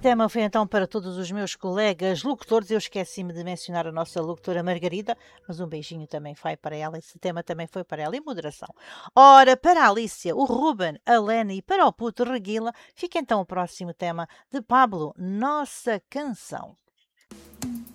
Tema foi então para todos os meus colegas locutores. Eu esqueci-me de mencionar a nossa locutora Margarida, mas um beijinho também vai para ela. Esse tema também foi para ela, em moderação. Ora, para a Alicia, o Ruben, a Lena e para o puto Reguila, fica então o próximo tema de Pablo, Nossa Canção.